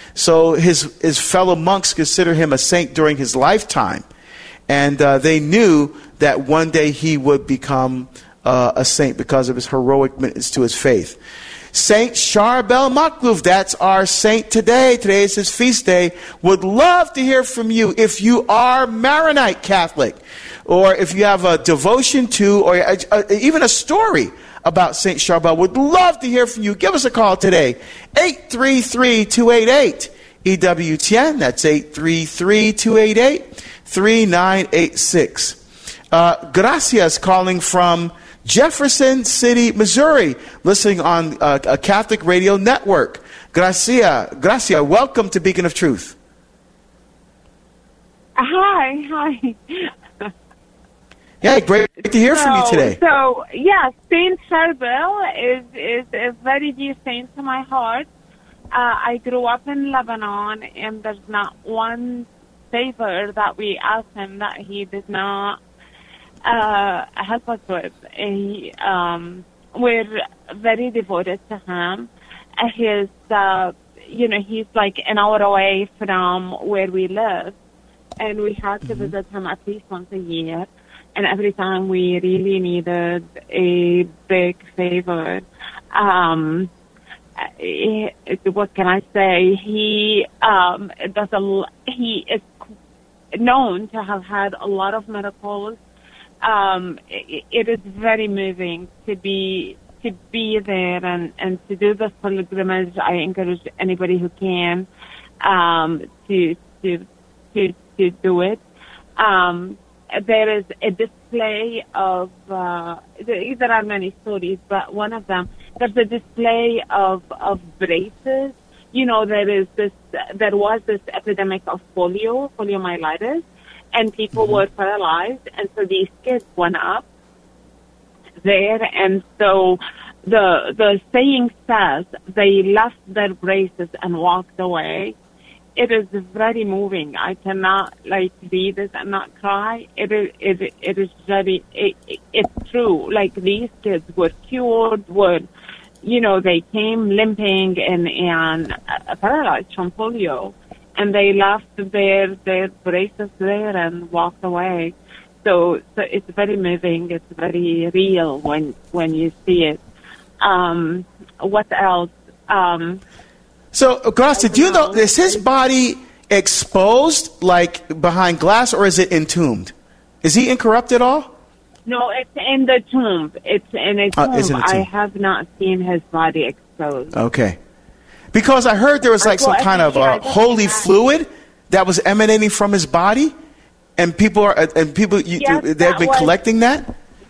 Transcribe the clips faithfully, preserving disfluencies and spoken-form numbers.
So his, his fellow monks consider him a saint during his lifetime. And uh, they knew that one day he would become uh, a saint because of his heroic witness to his faith. Saint Charbel Makhlouf, that's our saint today. Today is his feast day. Would love to hear from you if you are Maronite Catholic, or if you have a devotion to, or a, a, even a story about Saint Charbel. Would love to hear from you. Give us a call today. eight three three, two eight eight, E W T N. That's eight three three, two eight eight, three nine eight six. Uh, Gracias calling from Jefferson City, Missouri, listening on uh, a Catholic radio network. Gracia, Gracia, welcome to Beacon of Truth. Hi, hi. Yeah, great to hear so, from you today. So, yeah, Saint Charbel is, is a very dear saint to my heart. Uh, I grew up in Lebanon, and there's not one favor that we asked him that he did not uh, help us with. He, um, we're very devoted to him. His, uh, you know, he's like an hour away from where we live, and we had to mm-hmm. visit him at least once a year. And every time we really needed a big favor, um, it, it, what can I say? He um, does a, he is known to have had a lot of miracles. Um, it, it is very moving to be to be there and, and to do this pilgrimage. I encourage anybody who can um, to to to to do it. Um, There is a display of, uh, there are many stories, but one of them, there's a display of, of braces. You know, there is this, there was this epidemic of polio, poliomyelitis, and people mm-hmm. were paralyzed, and so these kids went up there, and so the, the saying says they left their braces and walked away. It is very moving. I cannot like read this and not cry. It is, it, it is very, it, it, it's true. Like these kids were cured, were, you know, they came limping and, and uh, paralyzed from polio, and they left their, their braces there and walked away. So, so it's very moving. It's very real when, when you see it. Um, what else? Um, So, Gracia, do you know, is his body exposed, like, behind glass, or is it entombed? Is he incorrupt at all? No, it's in the tomb. It's in a tomb. Uh, it's in a tomb. I have not seen his body exposed. Okay. Because I heard there was, like, some kind of uh, holy fluid that was emanating from his body, and people are, and people, you, yes, they've been was, collecting that?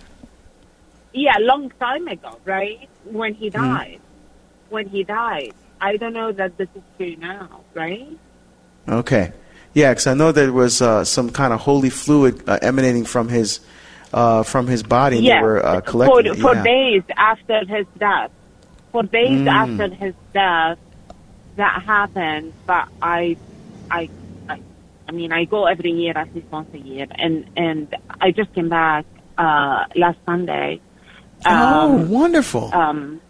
Yeah, a long time ago, right? When he died. Mm-hmm. When he died. I don't know that this is true now, right? Okay. Yeah, because I know there was uh, some kind of holy fluid uh, emanating from his uh, from his body, and yes. they were uh, collecting for, it. For yeah. days after his death. For days mm. after his death, that happened. But I, I, I, I mean, I go every year, at least once a year, and, and I just came back uh, last Sunday. Um, oh, wonderful. Um,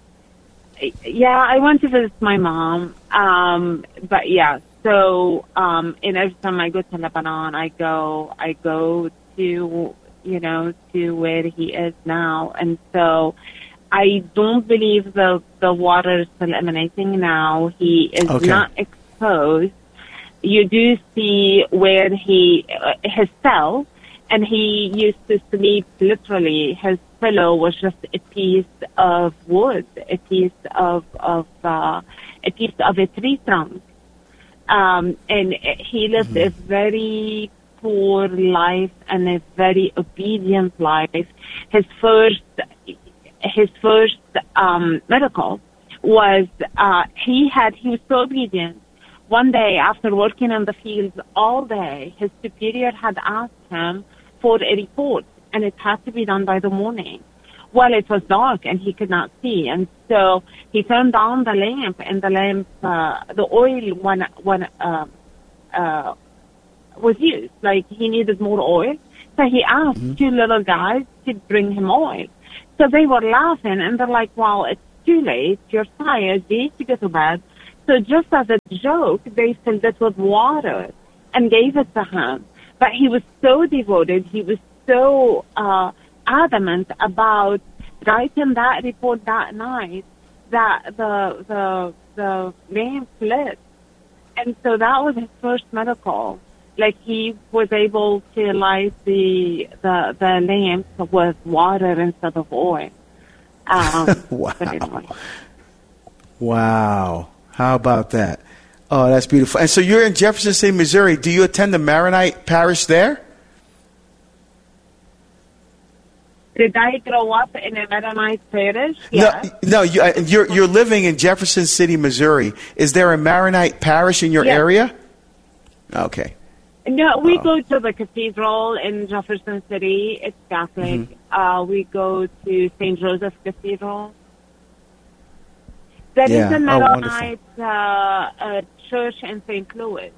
Yeah, I went to visit my mom, um, but yeah, so, um, and every time I go to Lebanon, I go, I go to, you know, to where he is now, and so I don't believe the, the water is still emanating now. He is okay. not exposed. You do see where he, uh, his cell, and he used to sleep literally. His pillow was just a piece of wood, a piece of of uh, a piece of a tree trunk, um, and he lived mm-hmm. a very poor life and a very obedient life. His first his first um, miracle was uh, he had he was so obedient. One day, after working in the fields all day, his superior had asked him for a report, and it had to be done by the morning. Well, it was dark, and he could not see, and so he turned on the lamp, and the lamp, uh, the oil when, when, uh, uh, was used. Like, he needed more oil, so he asked mm-hmm. two little guys to bring him oil. So they were laughing, and they're like, well, it's too late, you're tired, you need to go to bed. So so just as a joke, they filled it with water and gave it to him. But he was so devoted, he was so uh, adamant about writing that report that night that the the the lamp lit. And so that was his first miracle. Like, he was able to light the the, the lamp with water instead of oil. Um, wow. Anyway. Wow. How about that? Oh, that's beautiful. And so you're in Jefferson City, Missouri. Do you attend the Maronite parish there? Did I grow up in a Maronite parish? Yes. No, no you, you're, you're living in Jefferson City, Missouri. Is there a Maronite parish in your yes. area? Okay. No, we oh. go to the cathedral in Jefferson City. It's Catholic. Mm-hmm. Uh, we go to Saint Joseph's Cathedral. There yeah. is a Maronite oh, uh, uh, church in Saint Louis.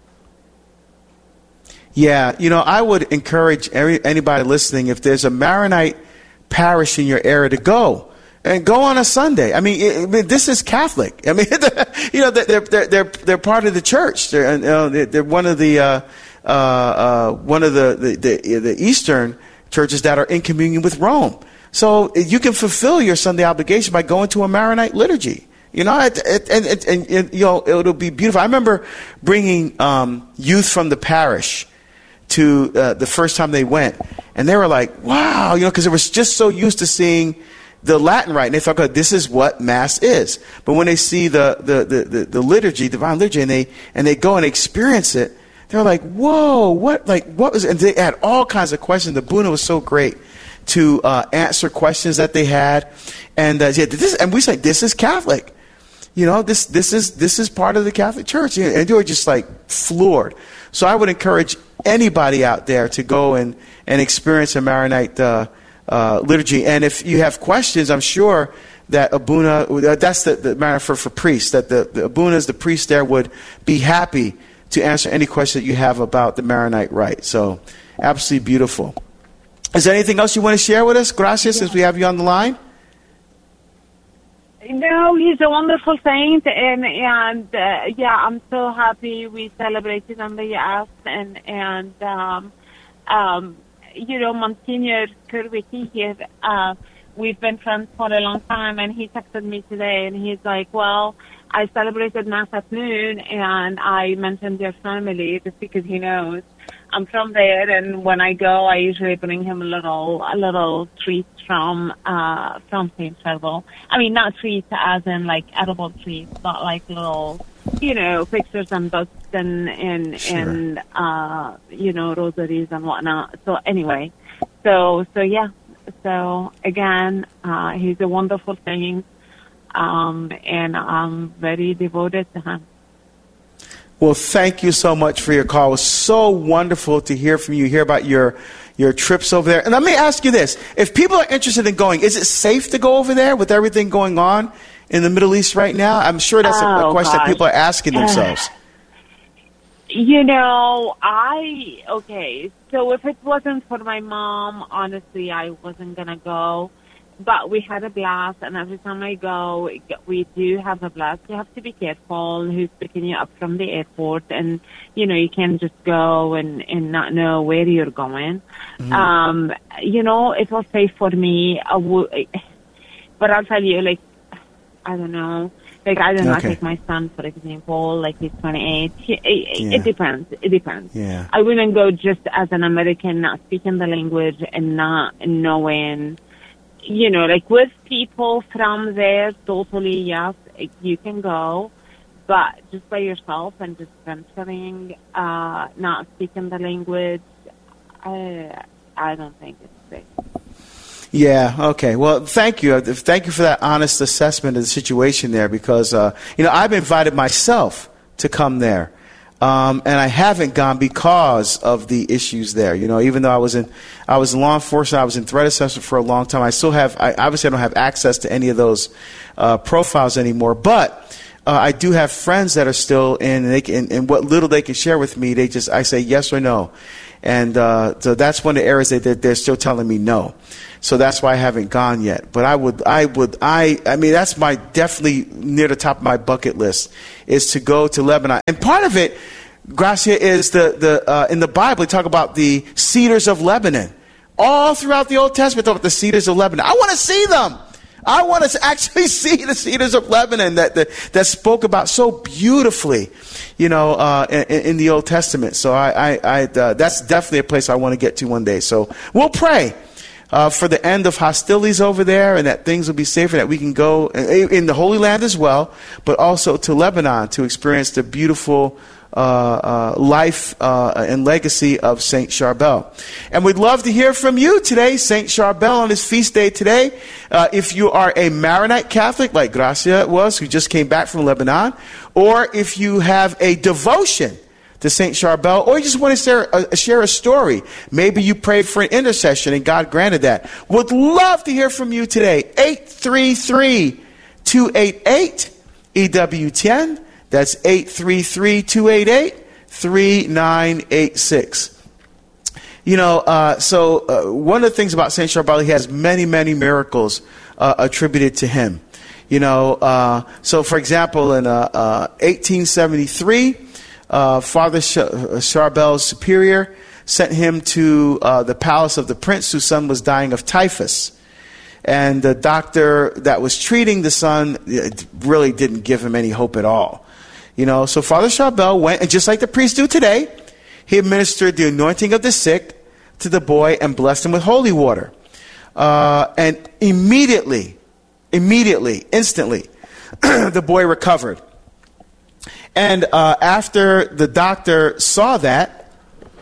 Yeah, you know, I would encourage every, anybody listening, if there's a Maronite parish in your area, to go. And go on a Sunday. I mean, it, I mean this is Catholic. I mean, you know, they're they're they're they're part of the church. They're you know, they're one of the uh, uh, uh, one of the, the the the Eastern churches that are in communion with Rome. So you can fulfill your Sunday obligation by going to a Maronite liturgy. You know, it, it, and, and, and, and you know, it'll be beautiful. I remember bringing um, youth from the parish to uh, the first time they went, and they were like, "Wow!" You know, because they were just so used to seeing the Latin rite, and they thought, "Oh, this is what Mass is." But when they see the the, the, the the liturgy, divine liturgy, and they and they go and experience it, they're like, "Whoa! What? Like what was?" And they had all kinds of questions. The Buna was so great to uh, answer questions that they had, and uh, yeah, this, and we say, "This is Catholic." You know, this this is this is part of the Catholic Church, and they were just like floored. So I would encourage anybody out there to go and, and experience a Maronite uh, uh, liturgy. And if you have questions, I'm sure that Abuna, that's the, the Maronite for, for priests, that the, the Abunas, the priests there, would be happy to answer any question that you have about the Maronite rite. So absolutely beautiful. Is there anything else you want to share with us, Gracias, yeah. since we have you on the line? No, he's a wonderful saint, and and uh, yeah, I'm so happy we celebrated on the U S and and um, um, you know, Monsignor Kurwicki here. Uh, we've been friends for a long time, and he texted me today, and he's like, "Well, I celebrated Mass at noon, and I mentioned your family just because he knows I'm from there, and when I go, I usually bring him a little a little treat from uh from Saint Charbel. I mean, not treats as in like edible treats, but like little, you know, pictures and books and and sure. and uh you know, rosaries and whatnot. So anyway, so so yeah, so again, uh he's a wonderful saint, um, and I'm very devoted to him. Well, thank you so much for your call. It was so wonderful to hear from you, hear about your your trips over there. And let me ask you this. If people are interested in going, is it safe to go over there with everything going on in the Middle East right now? I'm sure that's oh, a, a question gosh. that people are asking themselves. Uh, you know, I, okay, so if it wasn't for my mom, honestly, I wasn't going to go. But we had a blast, and every time I go, we do have a blast. You have to be careful who's picking you up from the airport, and, you know, you can't just go and, and not know where you're going. Mm-hmm. Um, you know, it was safe for me. I w- but I'll tell you, like, I don't know. Like, I did not okay. take my son, for example, like he's twenty-eight. He, it, yeah. it depends. It depends. Yeah. I wouldn't go just as an American, not speaking the language and not knowing. You know, like with people from there, totally, yes, you can go. But just by yourself and just venturing, uh, not speaking the language, I, I don't think it's safe. Yeah, okay. Well, thank you. Thank you for that honest assessment of the situation there, because, uh, you know, I've invited myself to come there. Um, and I haven't gone because of the issues there. You know, even though I was in, I was in law enforcement, I was in threat assessment for a long time. I still have, I obviously I don't have access to any of those uh, profiles anymore. But uh, I do have friends that are still in, and, they can, and, and what little they can share with me, they just I say yes or no. And uh, so that's one of the areas that they're, they're still telling me no. So that's why I haven't gone yet. But I would, I would, I, I mean, that's my definitely near the top of my bucket list is to go to Lebanon. And part of it, Gracia, is the the uh, in the Bible, they talk about the cedars of Lebanon. All throughout the Old Testament, talk about the cedars of Lebanon. I want to see them. I want to actually see the cedars of Lebanon that that, that spoke about so beautifully, you know, uh, in, in the Old Testament. So I, I, I uh, that's definitely a place I want to get to one day. So we'll pray uh, for the end of hostilities over there, and that things will be safer, that we can go in the Holy Land as well, but also to Lebanon to experience the beautiful Uh, uh, life uh, and legacy of Saint Charbel. And we'd love to hear from you today, Saint Charbel on his feast day today. Uh, if you are a Maronite Catholic, like Gracia was, who just came back from Lebanon, or if you have a devotion to Saint Charbel, or you just want to share a, share a story. Maybe you prayed for an intercession and God granted that. Would love to hear from you today. eight three three, two eight eight, E W T N. That's eight three three, two eight eight, three nine eight six. You know, uh, so uh, one of the things about Saint Charbel, he has many, many miracles uh, attributed to him. You know, uh, so for example, in uh, uh, eighteen seventy-three, uh, Father Ch- Charbel's superior sent him to uh, the palace of the prince whose son was dying of typhus. And the doctor that was treating the son really didn't give him any hope at all. You know, so Father Charbel went, and just like the priests do today, he administered the anointing of the sick to the boy and blessed him with holy water. Uh, and immediately, immediately, instantly, the boy recovered. And uh, after the doctor saw that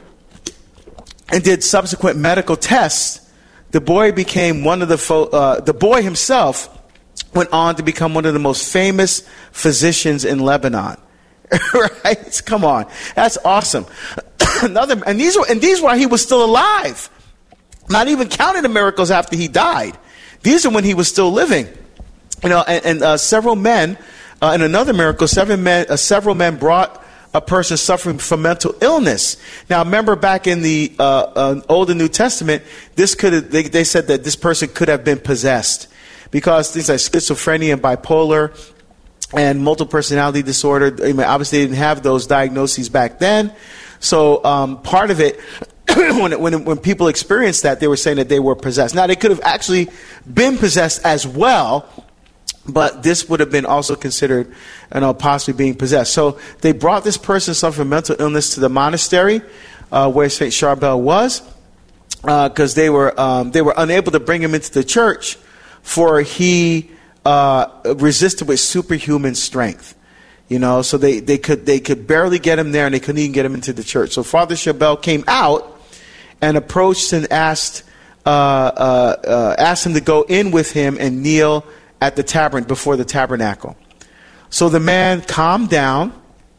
and did subsequent medical tests, the boy became one of the, fo- uh, the boy himself went on to become one of the most famous physicians in Lebanon. Right? Come on. That's awesome. Another, and these were, and these were while he was still alive. Not even counting the miracles after he died. These are when he was still living. You know, and, and uh, several men, uh, in another miracle, seven men, uh, several men brought a person suffering from mental illness. Now, remember back in the uh, uh, Old and New Testament, this could have, they, they said that this person could have been possessed. Because things like schizophrenia and bipolar and multiple personality disorder, I mean, obviously they didn't have those diagnoses back then. So um, part of it, when, it, when when people experienced that, they were saying that they were possessed. Now, they could have actually been possessed as well, but this would have been also considered, you know, possibly being possessed. So they brought this person suffering from mental illness to the monastery uh, where Saint Charbel was, because uh, they were um, they were unable to bring him into the church. For he uh, resisted with superhuman strength, you know. So they, they could they could barely get him there, and they couldn't even get him into the church. So Father Charbel came out and approached and asked uh, uh, uh, asked him to go in with him and kneel at the tabernacle before the tabernacle. So the man calmed down,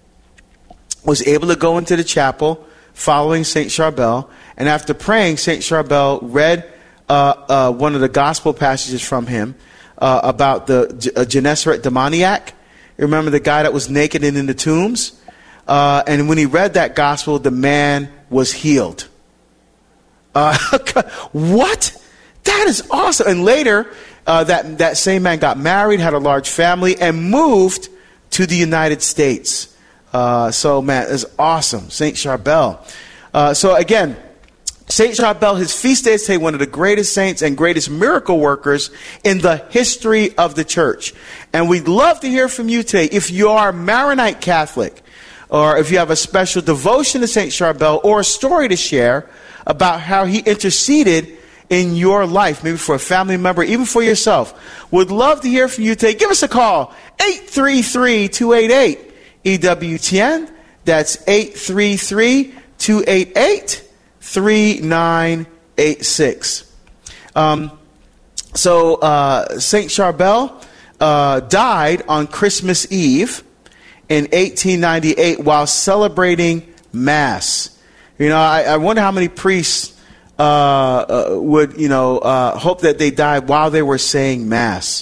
was able to go into the chapel, following Saint Charbel, and after praying, Saint Charbel read Uh, uh, one of the gospel passages from him uh, about the uh, Gennesaret demoniac. You remember the guy that was naked and in the tombs? Uh, and when he read that gospel, the man was healed. Uh, what? That is awesome. And later, uh, that, that same man got married, had a large family, and moved to the United States. Uh, so, man, it's awesome. Saint Charbel. Uh, so, again, Saint Charbel, his feast day is today, one of the greatest saints and greatest miracle workers in the history of the church. And we'd love to hear from you today. If you are a Maronite Catholic, or if you have a special devotion to Saint Charbel, or a story to share about how he interceded in your life, maybe for a family member, even for yourself, would love to hear from you today. Give us a call, eight three three, two eight eight, E W T N. That's eight three three, two eight eight, three nine eight six. Um, so uh, Saint Charbel uh, died on Christmas Eve in eighteen ninety-eight while celebrating Mass. You know, I, I wonder how many priests uh, uh, would, you know, uh, hope that they died while they were saying Mass.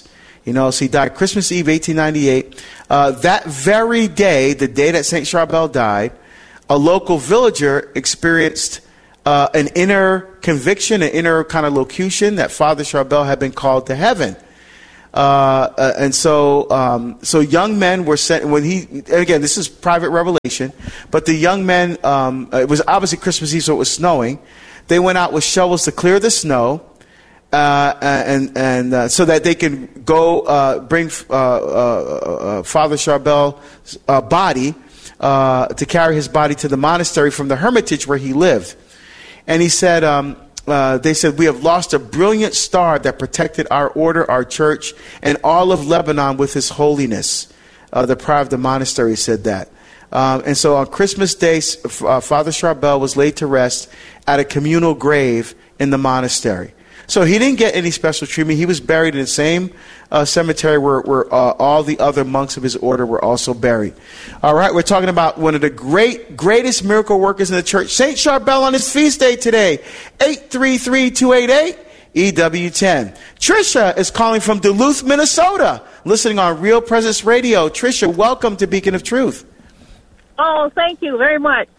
You know, so he died Christmas Eve, eighteen ninety-eight. Uh, that very day, the day that Saint Charbel died, a local villager experienced uh, an inner conviction, an inner kind of locution that Father Charbel had been called to heaven. Uh, uh, and so, um, so young men were sent when he, and again, this is private revelation, but the young men, um, it was obviously Christmas Eve, so it was snowing. They went out with shovels to clear the snow, uh, and, and, uh, so that they can go, uh, bring, uh, uh, uh Father Charbel's, uh, body, uh, to carry his body to the monastery from the hermitage where he lived. And he said, um, Uh, they said, we have lost a brilliant star that protected our order, our church, and all of Lebanon with his holiness. Uh, the prior of the monastery said that. Um, and so on Christmas Day, uh, Father Charbel was laid to rest at a communal grave in the monastery. So he didn't get any special treatment. He was buried in the same uh, cemetery where, where uh, all the other monks of his order were also buried. All right, we're talking about one of the great, greatest miracle workers in the church, Saint Charbel, on his feast day today, eight three three, two eight eight, E W ten. Tricia is calling from Duluth, Minnesota, listening on Real Presence Radio. Tricia, welcome to Beacon of Truth. Oh, thank you very much.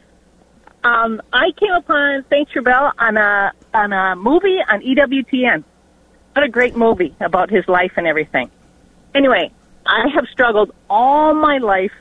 Um, I came upon Saint Charbel on a on a movie on E W T N. What a great movie about his life and everything. Anyway, I have struggled all my life,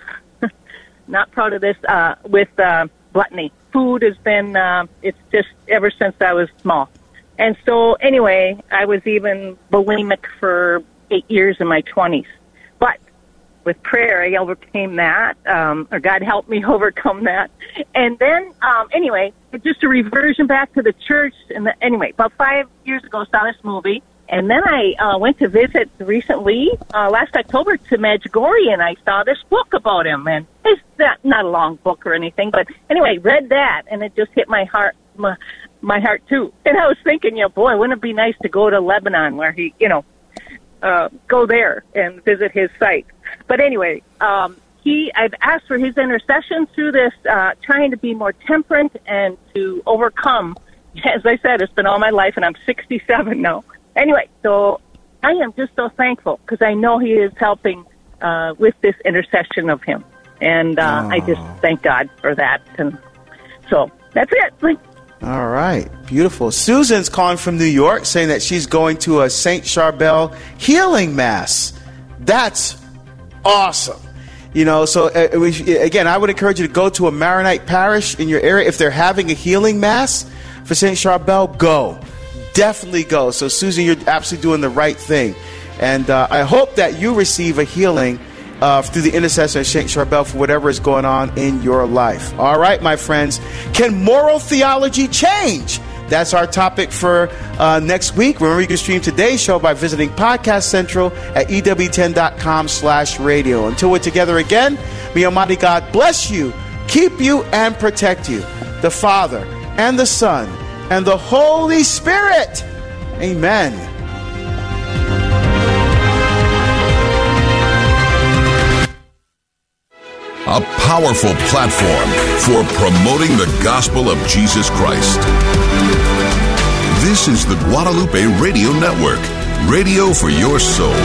not proud of this, uh, with uh, gluttony. Food has been, uh, it's just ever since I was small. And so, anyway, I was even bulimic for eight years in my twenties. But with prayer, I overcame that, um, or God helped me overcome that. And then, um, anyway, just a reversion back to the church. And the, anyway, about five years ago, saw this movie. And then I uh, went to visit recently, uh, last October, to Medjugorje, and I saw this book about him. And it's not, not a long book or anything, but anyway, read that, and it just hit my heart, my, my heart too. And I was thinking, you know, boy, wouldn't it be nice to go to Lebanon, where he, you know, uh, go there and visit his site. But anyway, um, he, I've asked for his intercession through this, uh, trying to be more temperate and to overcome. As I said, it's been all my life, and I'm sixty-seven now. Anyway, so I am just so thankful because I know he is helping uh, with this intercession of him. And uh, I just thank God for that. And so that's it. All right. Beautiful. Susan's calling from New York saying that she's going to a Saint Charbel healing mass. That's awesome. You know, so uh, we, again, I would encourage you to go to a Maronite parish in your area. If they're having a healing mass for Saint Charbel, go. Definitely go. So, Susan, you're absolutely doing the right thing. And uh, I hope that you receive a healing uh, through the intercession of Saint Charbel for whatever is going on in your life. All right, my friends. Can moral theology change? That's our topic for uh, next week. Remember, you can stream today's show by visiting Podcast Central at E W ten dot com slash radio. Until we're together again, may Almighty God bless you, keep you, and protect you. The Father and the Son and the Holy Spirit. Amen. A powerful platform for promoting the gospel of Jesus Christ. This is the Guadalupe Radio Network, radio for your soul.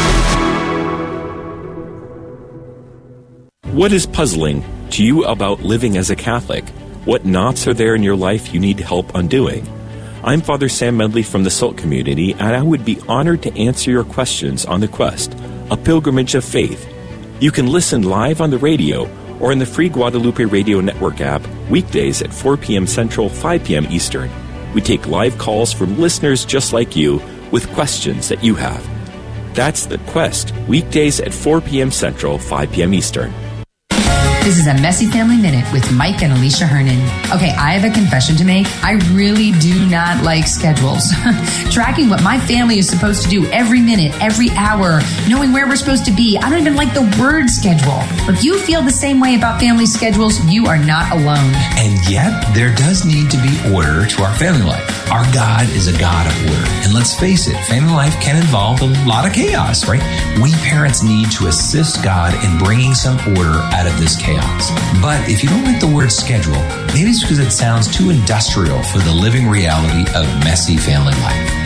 What is puzzling to you about living as a Catholic? What knots are there in your life you need help undoing? I'm Father Sam Medley from the Salt Community, and I would be honored to answer your questions on The Quest, a pilgrimage of faith. You can listen live on the radio or in the free Guadalupe Radio Network app weekdays at four p.m. Central, five p.m. Eastern. We take live calls from listeners just like you with questions that you have. That's The Quest, weekdays at four p.m. Central, five p.m. Eastern. This is a Messy Family Minute with Mike and Alicia Hernan. Okay, I have a confession to make. I really do not like schedules. Tracking what my family is supposed to do every minute, every hour, knowing where we're supposed to be. I don't even like the word schedule. If you feel the same way about family schedules, you are not alone. And yet, there does need to be order to our family life. Our God is a God of order. And let's face it, family life can involve a lot of chaos, right? We parents need to assist God in bringing some order out of this chaos. But if you don't like the word schedule, maybe it's because it sounds too industrial for the living reality of messy family life.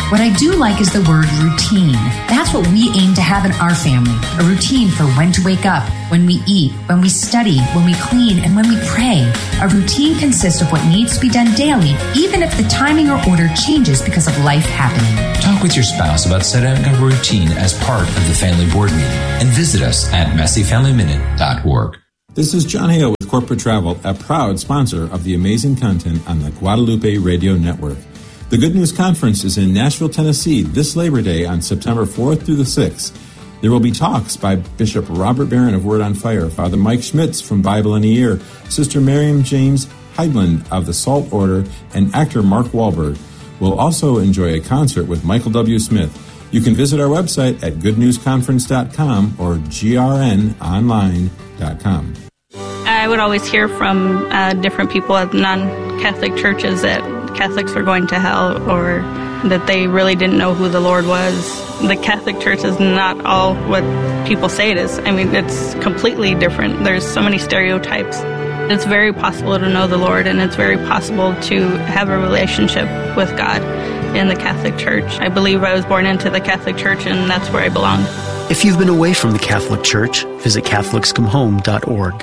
What I do like is the word routine. That's what we aim to have in our family. A routine for when to wake up, when we eat, when we study, when we clean, and when we pray. A routine consists of what needs to be done daily, even if the timing or order changes because of life happening. Talk with your spouse about setting a routine as part of the family board meeting and visit us at messy family minute dot org. This is John Hale with Corporate Travel, a proud sponsor of the amazing content on the Guadalupe Radio Network. The Good News Conference is in Nashville, Tennessee this Labor Day on September fourth through the sixth. There will be talks by Bishop Robert Barron of Word on Fire, Father Mike Schmitz from Bible in a Year, Sister Miriam James Heidland of the Salt Order, and actor Mark Wahlberg. We'll also enjoy a concert with Michael W. Smith. You can visit our website at good news conference dot com or g r n online dot com. I would always hear from uh, different people at non-Catholic churches that Catholics were going to hell or that they really didn't know who the Lord was. The Catholic Church is not all what people say it is. I mean, it's completely different. There's so many stereotypes. It's very possible to know the Lord, and it's very possible to have a relationship with God in the Catholic Church. I believe I was born into the Catholic Church, and that's where I belong. If you've been away from the Catholic Church, visit catholics come home dot org.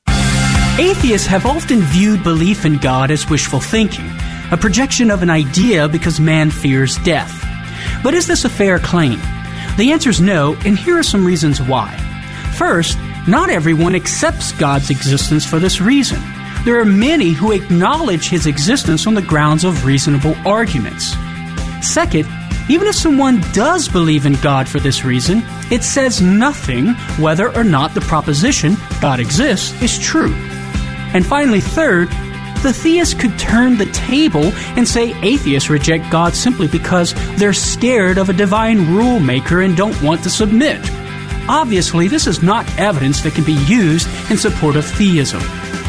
Atheists have often viewed belief in God as wishful thinking, a projection of an idea because man fears death. But is this a fair claim? The answer is no, and here are some reasons why. First, not everyone accepts God's existence for this reason. There are many who acknowledge His existence on the grounds of reasonable arguments. Second, even if someone does believe in God for this reason, it says nothing whether or not the proposition, God exists, is true. And finally, third, the theist could turn the table and say atheists reject God simply because they're scared of a divine rule maker and don't want to submit. Obviously, this is not evidence that can be used in support of theism.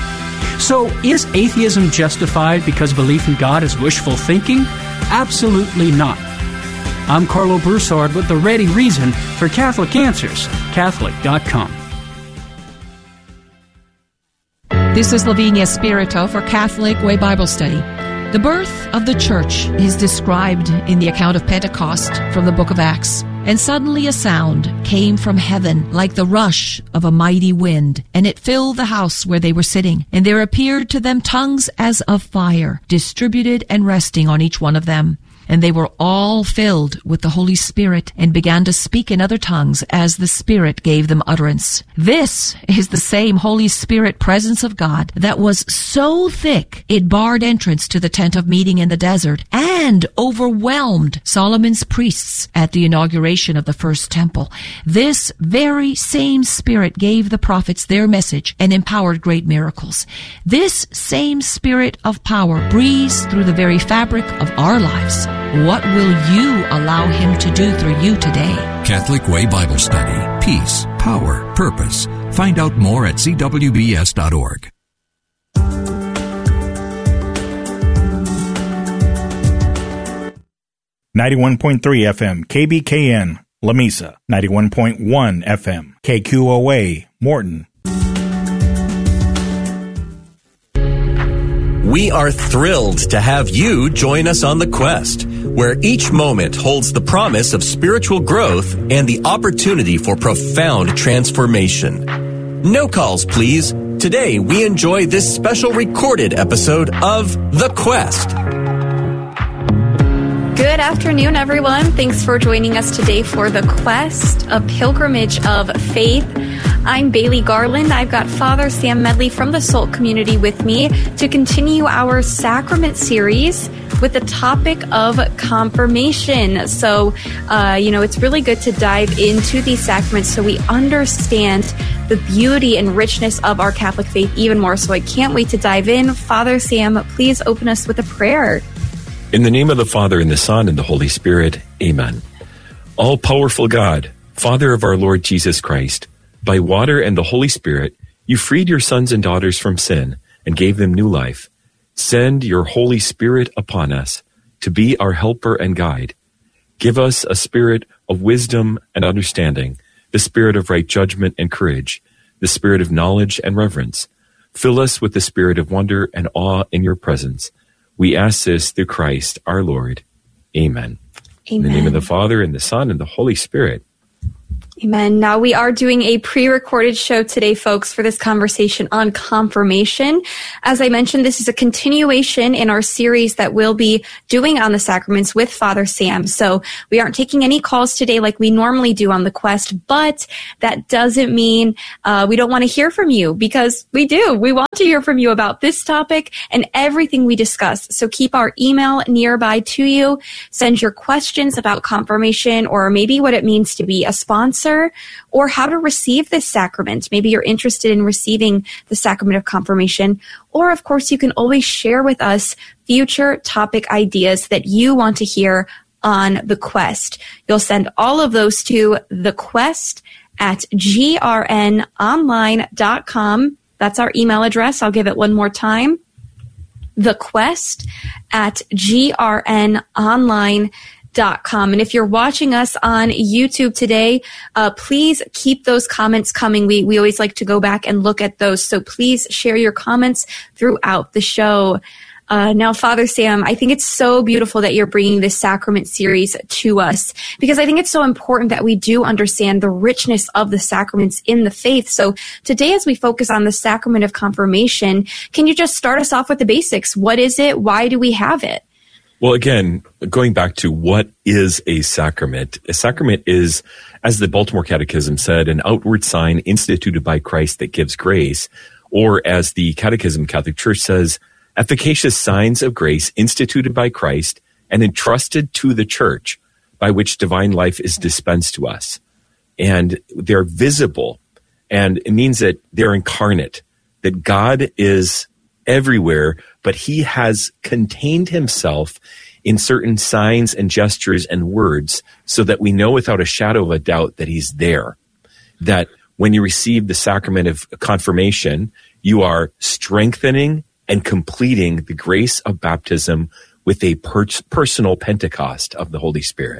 So, is atheism justified because belief in God is wishful thinking? Absolutely not. I'm Carlo Broussard with the ready reason for Catholic Answers, Catholic dot com. This is Lavinia Spirito for Catholic Way Bible Study. The birth of the church is described in the account of Pentecost from the book of Acts. And suddenly a sound came from heaven like the rush of a mighty wind, and it filled the house where they were sitting. And there appeared to them tongues as of fire, distributed and resting on each one of them. And they were all filled with the Holy Spirit and began to speak in other tongues as the Spirit gave them utterance. This is the same Holy Spirit presence of God that was so thick it barred entrance to the tent of meeting in the desert and overwhelmed Solomon's priests at the inauguration of the first temple. This very same Spirit gave the prophets their message and empowered great miracles. This same Spirit of power breathes through the very fabric of our lives. What will you allow Him to do through you today? Catholic Way Bible Study. Peace, power, purpose. Find out more at c w b s dot org. ninety-one point three F M K B K N, Lamesa. ninety-one point one F M K Q O A, Morton. We are thrilled to have you join us on the quest, where each moment holds the promise of spiritual growth and the opportunity for profound transformation. No calls, please. Today, we enjoy this special recorded episode of The Quest. Good afternoon, everyone. Thanks for joining us today for The Quest, a pilgrimage of faith. I'm Bailey Garland. I've got Father Sam Medley from the Salt community with me to continue our sacrament series with the topic of confirmation. So, uh, you know, it's really good to dive into these sacraments so we understand the beauty and richness of our Catholic faith even more. So I can't wait to dive in. Father Sam, please open us with a prayer. In the name of the Father, and the Son, and the Holy Spirit, amen. All-powerful God, Father of our Lord Jesus Christ, by water and the Holy Spirit, you freed your sons and daughters from sin and gave them new life. Send your Holy Spirit upon us to be our helper and guide. Give us a spirit of wisdom and understanding, the spirit of right judgment and courage, the spirit of knowledge and reverence. Fill us with the spirit of wonder and awe in your presence. We ask this through Christ our Lord. Amen. Amen. In the name of the Father, and the Son, and the Holy Spirit. Amen. Now, we are doing a pre-recorded show today, folks, for this conversation on confirmation. As I mentioned, this is a continuation in our series that we'll be doing on the sacraments with Father Sam. So we aren't taking any calls today like we normally do on the Quest, but that doesn't mean uh, we don't want to hear from you, because we do. We want to hear from you about this topic and everything we discuss. So keep our email nearby to you. Send your questions about confirmation, or maybe what it means to be a sponsor, or how to receive this sacrament. Maybe you're interested in receiving the sacrament of confirmation. Or, of course, you can always share with us future topic ideas that you want to hear on The Quest. You'll send all of those to thequest at g r n online dot com. That's our email address. I'll give it one more time. thequest at g r n online dot com. Dot com. And if you're watching us on YouTube today, uh, please keep those comments coming. We we always like to go back and look at those. So please share your comments throughout the show. Uh, now, Father Sam, I think it's so beautiful that you're bringing this sacrament series to us, because I think it's so important that we do understand the richness of the sacraments in the faith. So today, as we focus on the sacrament of confirmation, can you just start us off with the basics? What is it? Why do we have it? Well, again, going back to what is a sacrament, a sacrament is, as the Baltimore Catechism said, an outward sign instituted by Christ that gives grace, or as the Catechism Catholic Church says, efficacious signs of grace instituted by Christ and entrusted to the Church, by which divine life is dispensed to us. And they're visible, and it means that they're incarnate, that God is everywhere, but he has contained himself in certain signs and gestures and words, so that we know without a shadow of a doubt that he's there. That when you receive the sacrament of confirmation, you are strengthening and completing the grace of baptism with a per- personal Pentecost of the Holy Spirit.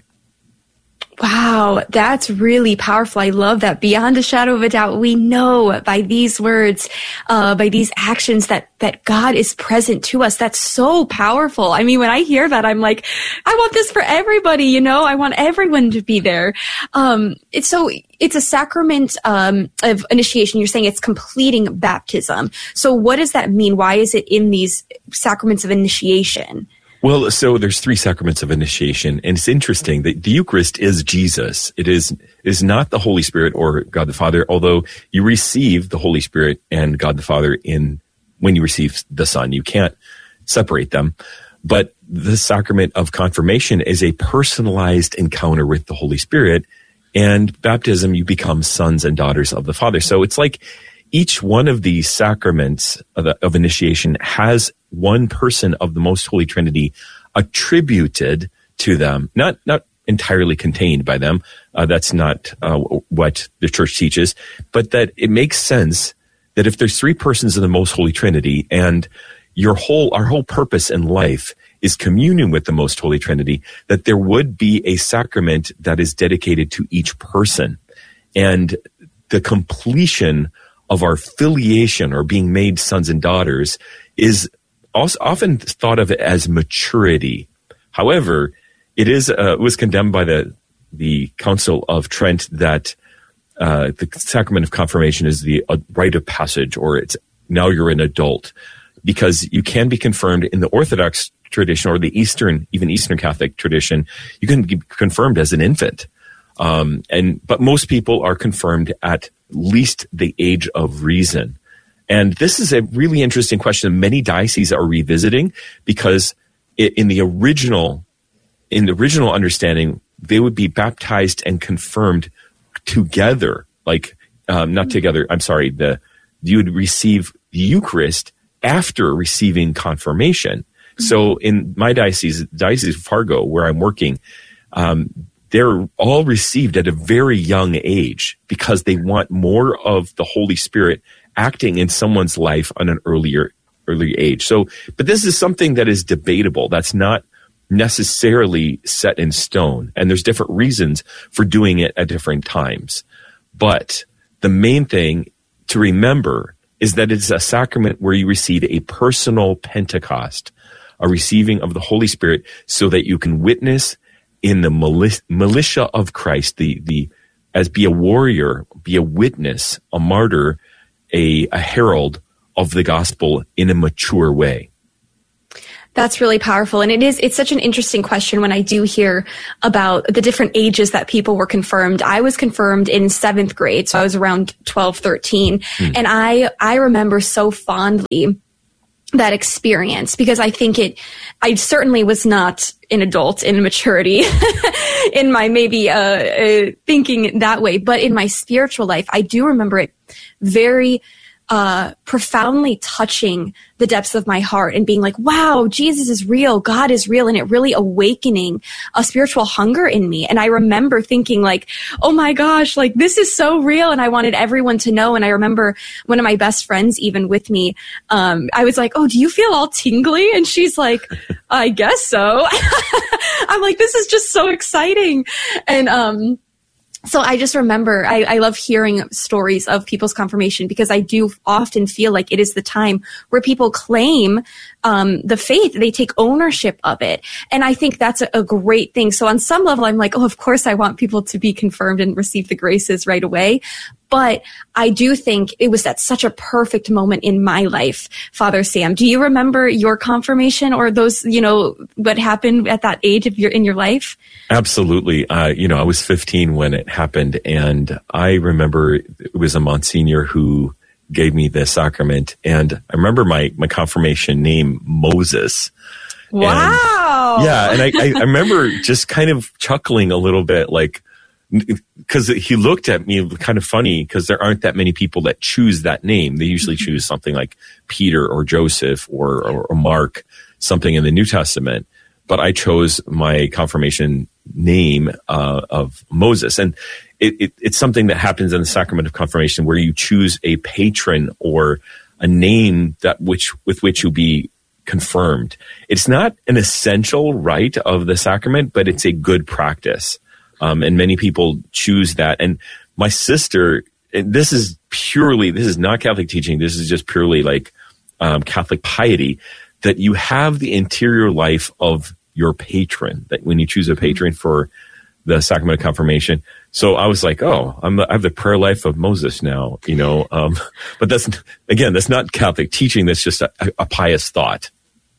Wow, that's really powerful. I love that. Beyond a shadow of a doubt, we know by these words, uh, by these actions that, that God is present to us. That's so powerful. I mean, when I hear that, I'm like, I want this for everybody, you know, I want everyone to be there. Um, it's so, it's a sacrament, um, of initiation. You're saying it's completing baptism. So what does that mean? Why is it in these sacraments of initiation? Well, so there's three sacraments of initiation, and it's interesting that the Eucharist is Jesus. It is it is not the Holy Spirit or God the Father, although you receive the Holy Spirit and God the Father in when you receive the Son. You can't separate them. But the sacrament of confirmation is a personalized encounter with the Holy Spirit, and baptism, you become sons and daughters of the Father. So it's like each one of these sacraments of, the, of initiation has one person of the Most Holy Trinity attributed to them, not not entirely contained by them. Uh, that's not uh, what the Church teaches, but that it makes sense that if there's three persons of the Most Holy Trinity, and your whole our whole purpose in life is communion with the Most Holy Trinity, that there would be a sacrament that is dedicated to each person, and the completion of our filiation, or being made sons and daughters, is also often thought of as maturity. However, it is uh, it was condemned by the the Council of Trent that uh, the sacrament of confirmation is the uh, rite of passage, or it's now you're an adult, because you can be confirmed in the Orthodox tradition or the Eastern, even Eastern Catholic tradition. You can be confirmed as an infant, um, and but most people are confirmed at least the age of reason. And this is a really interesting question many dioceses are revisiting, because it, in the original, in the original understanding, they would be baptized and confirmed together, like um, not together. I'm sorry. The you would receive the Eucharist after receiving confirmation. Mm-hmm. So in my diocese, Diocese of Fargo, where I'm working, um, they're all received at a very young age, because they want more of the Holy Spirit acting in someone's life on an earlier early age. So, but this is something that is debatable. That's not necessarily set in stone, and there's different reasons for doing it at different times. But the main thing to remember is that it's a sacrament where you receive a personal Pentecost, a receiving of the Holy Spirit, so that you can witness in the mili- militia of Christ, the, the, as be a warrior, be a witness, a martyr, a, a herald of the gospel in a mature way? That's really powerful. And it is, it's such an interesting question when I do hear about the different ages that people were confirmed. I was confirmed in seventh grade, so I was around twelve, thirteen. Hmm. And I, I remember so fondly that experience because I think it, I certainly was not an adult in maturity in my maybe, uh, uh, thinking that way, but in my spiritual life, I do remember it very Uh, profoundly touching the depths of my heart and being like, wow, Jesus is real. God is real. And it really awakening a spiritual hunger in me. And I remember thinking like, oh my gosh, like this is so real. And I wanted everyone to know. And I remember one of my best friends, even with me, um, I was like, oh, do you feel all tingly? And she's like, I guess so. I'm like, this is just so exciting. And, um, So I just remember, I, I love hearing stories of people's confirmation because I do often feel like it is the time where people claim um, the faith. They take ownership of it. And I think that's a, a great thing. So on some level, I'm like, oh, of course I want people to be confirmed and receive the graces right away. But I do think it was at such a perfect moment in my life, Father Sam. Do you remember your confirmation or those, you know, what happened at that age of your, in your life? Absolutely. Uh, you know, I was fifteen when it happened, and I remember it was a Monsignor who gave me the sacrament, and I remember my, my confirmation name, Moses. Wow. And, yeah. And I, I remember just kind of chuckling a little bit, like, because he looked at me kind of funny because there aren't that many people that choose that name. They usually mm-hmm. choose something like Peter or Joseph or, or, or Mark, something in the New Testament. But I chose my confirmation name uh, of Moses. And it, it, it's something that happens in the sacrament of confirmation where you choose a patron or a name that which with which you'll be confirmed. It's not an essential rite of the sacrament, but it's a good practice. Um, and many people choose that. And my sister, and this is purely, this is not Catholic teaching. This is just purely like um, Catholic piety, that you have the interior life of your patron, that when you choose a patron for the sacrament of confirmation. So I was like, oh, I'm the, I have the prayer life of Moses now, you know. Um, but that's, again, that's not Catholic teaching. That's just a, a pious thought.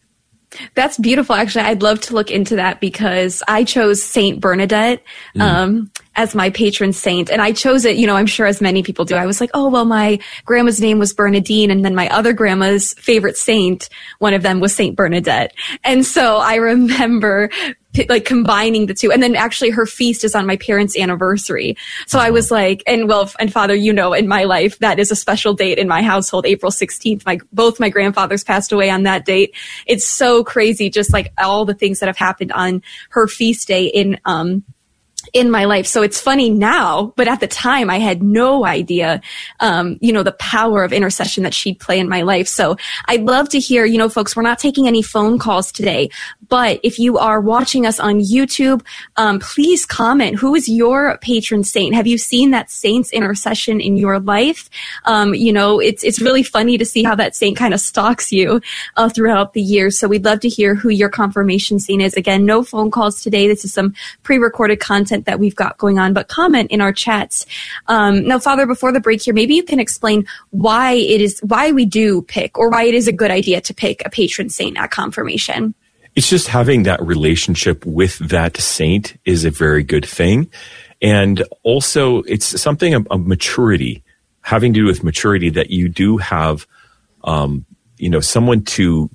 That's beautiful. Actually, I'd love to look into that because I chose Saint Bernadette um, mm. as my patron saint. And I chose it, you know, I'm sure as many people do. I was like, oh, well, my grandma's name was Bernadine. And then my other grandma's favorite saint, one of them was Saint Bernadette. And so I remember like combining the two. And then actually her feast is on my parents' anniversary. So I was like, and well, and Father, you know, in my life, that is a special date in my household, April sixteenth. My, both my grandfathers passed away on that date. It's so crazy. Just like all the things that have happened on her feast day in, um, in my life. So it's funny now, but at the time I had no idea, um, you know, the power of intercession that she'd play in my life. So I'd love to hear, you know, folks, we're not taking any phone calls today, but if you are watching us on YouTube, um, please comment. Who is your patron saint? Have you seen that saint's intercession in your life? Um, you know, it's, it's really funny to see how that saint kind of stalks you, uh, throughout the years. So we'd love to hear who your confirmation saint is. Again, no phone calls today. This is some pre-recorded content that we've got going on, but comment in our chats. Um, now, Father, before the break here, maybe you can explain why it is, why we do pick or why it is a good idea to pick a patron saint at confirmation. It's just having that relationship with that saint is a very good thing. And also it's something of, of maturity, having to do with maturity, that you do have, um, you know, someone to,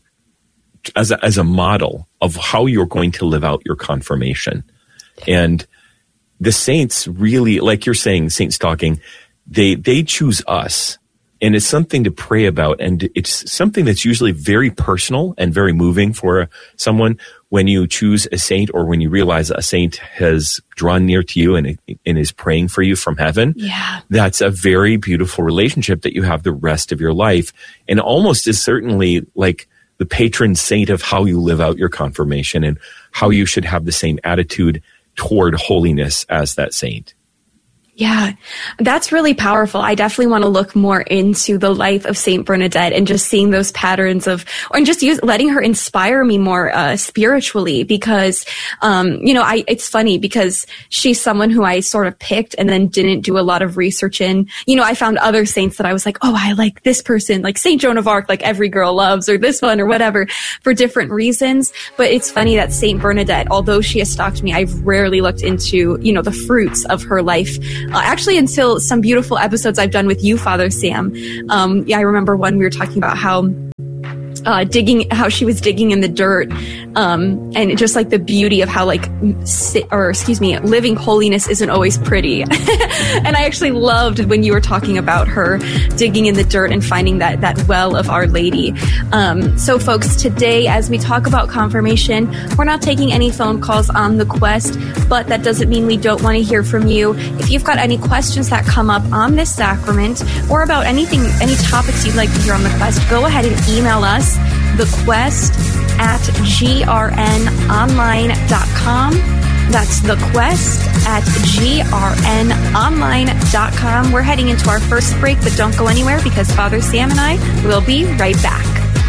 as a, as a model of how you're going to live out your confirmation. And the saints really, like you're saying, saint stalking, they, they choose us, and it's something to pray about. And it's something that's usually very personal and very moving for someone when you choose a saint, or when you realize a saint has drawn near to you and, and is praying for you from heaven. Yeah. That's a very beautiful relationship that you have the rest of your life, and almost is certainly like the patron saint of how you live out your confirmation and how you should have the same attitude toward holiness as that saint. Yeah, that's really powerful. I definitely want to look more into the life of Saint Bernadette and just seeing those patterns of, or and just use, letting her inspire me more uh, spiritually because, um, you know, I it's funny because she's someone who I sort of picked and then didn't do a lot of research in. You know, I found other saints that I was like, oh, I like this person, like Saint Joan of Arc, like every girl loves, or this one or whatever, for different reasons. But it's funny that Saint Bernadette, although she has stalked me, I've rarely looked into, you know, the fruits of her life. Uh, actually, until some beautiful episodes I've done with you, Father Sam. Um, yeah, I remember one we were talking about how uh, digging, how she was digging in the dirt, um, and just like the beauty of how like, si- or excuse me, living holiness isn't always pretty. And I actually loved when you were talking about her digging in the dirt and finding that that well of Our Lady. Um, so, folks, today as we talk about confirmation, we're not taking any phone calls on the quest, but that doesn't mean we don't want to hear from you. If you've got any questions that come up on this sacrament or about anything, any topics you'd like to hear on the quest, go ahead and email us, thequest at g r n online dot com. That's thequest at g r n online dot com. We're heading into our first break, but don't go anywhere because Father Sam and I will be right back.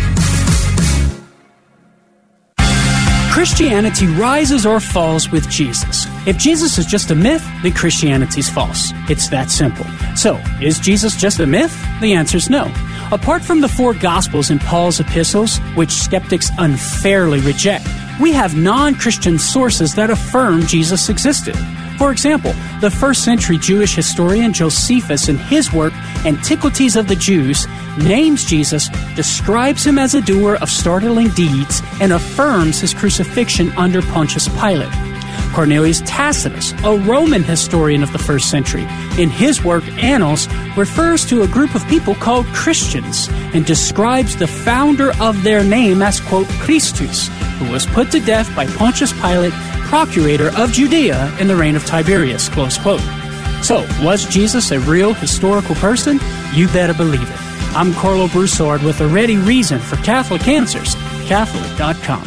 Christianity rises or falls with Jesus. If Jesus is just a myth, then Christianity's false. It's that simple. So, is Jesus just a myth? The answer is no. Apart from the four Gospels in Paul's epistles, which skeptics unfairly reject, we have non-Christian sources that affirm Jesus existed. For example, the first century Jewish historian Josephus, in his work Antiquities of the Jews, names Jesus, describes him as a doer of startling deeds, and affirms his crucifixion under Pontius Pilate. Cornelius Tacitus, a Roman historian of the first century, in his work Annals, refers to a group of people called Christians and describes the founder of their name as, quote, Christus, who was put to death by Pontius Pilate, procurator of Judea in the reign of Tiberius, close quote. So, was Jesus a real historical person? You better believe it. I'm Carlo Broussard with a ready reason for Catholic Answers, Catholic dot com.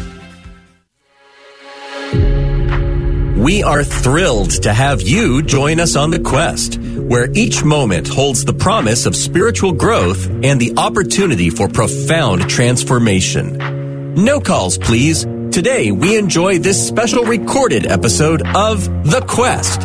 We are thrilled to have you join us on the quest, where each moment holds the promise of spiritual growth and the opportunity for profound transformation. No calls, please. Today, we enjoy this special recorded episode of The Quest.